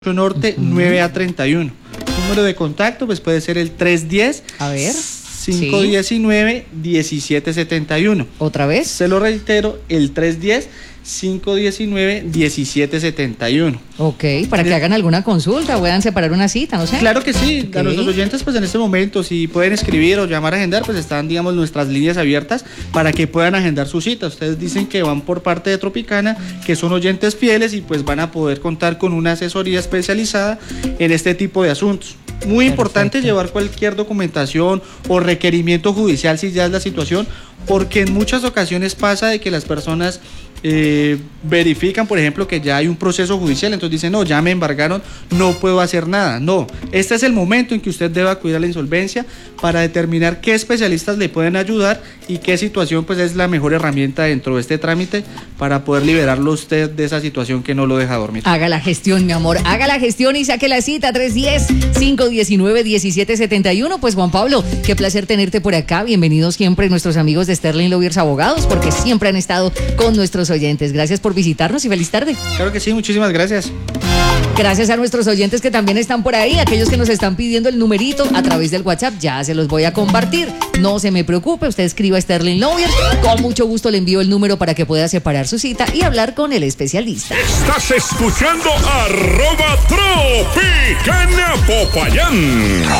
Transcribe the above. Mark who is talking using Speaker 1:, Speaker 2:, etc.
Speaker 1: Norte 9A31. Número de contacto pues puede ser el 310
Speaker 2: A ver.
Speaker 1: 519-1771.
Speaker 2: ¿Otra vez?
Speaker 1: Se lo reitero, el 310-519-1771.
Speaker 2: Ok, para que hagan alguna consulta, puedan separar una cita, no sé.
Speaker 1: Claro que sí,
Speaker 2: Ok.
Speaker 1: a nuestros oyentes pues en este momento si pueden escribir o llamar a agendar pues están digamos nuestras líneas abiertas para que puedan agendar su cita. Ustedes dicen que van por parte de Tropicana, que son oyentes fieles y pues van a poder contar con una asesoría especializada en este tipo de asuntos. Muy importante
Speaker 2: Perfecto.
Speaker 1: llevar cualquier documentación o requerimiento judicial si ya es la situación, porque en muchas ocasiones pasa de que las personas verifican, por ejemplo, que ya hay un proceso judicial, entonces dicen, no, ya me embargaron, no puedo hacer nada. No, este es el momento en que usted debe acudir a la insolvencia para determinar qué especialistas le pueden ayudar y qué situación pues es la mejor herramienta dentro de este trámite para poder liberarlo usted de esa situación que no lo deja dormir.
Speaker 2: Haga la gestión, mi amor, haga la gestión y saque la cita 310-519-1771. Pues Juan Pablo, qué placer tenerte por acá. Bienvenidos siempre nuestros amigos de Sterling Lawyers Abogados, porque siempre han estado con nuestros oyentes. Gracias por visitarnos y feliz tarde.
Speaker 1: Claro que sí, muchísimas gracias.
Speaker 2: Gracias a nuestros oyentes que también están por ahí, aquellos que nos están pidiendo el numerito a través del WhatsApp, ya se los voy a compartir. No se me preocupe, usted escriba a Sterling Lawyers, con mucho gusto le envío el número para que pueda separar su cita y hablar con el especialista.
Speaker 3: Estás escuchando @Tropicana Popayán.